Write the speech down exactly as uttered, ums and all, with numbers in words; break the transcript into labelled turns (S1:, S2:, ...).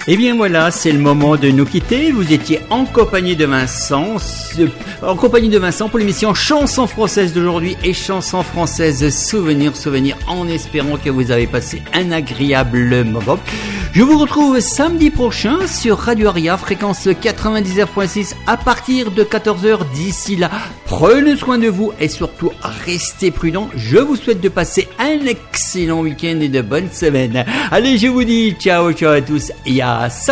S1: Et bien voilà, c'est le moment de nous quitter. Vous étiez en compagnie de Vincent, en compagnie de Vincent pour l'émission Chansons françaises d'aujourd'hui et Chansons françaises souvenirs, souvenirs, en espérant que vous avez passé un agréable moment. Je vous retrouve samedi prochain sur Radio Aria, fréquence quatre-vingt-dix-neuf virgule six à partir de quatorze heures. D'ici là, prenez soin de vous et surtout restez prudents. Je vous souhaite de passer un excellent week-end et de bonnes semaines. Allez, je vous dis ciao, ciao à tous et à samedi.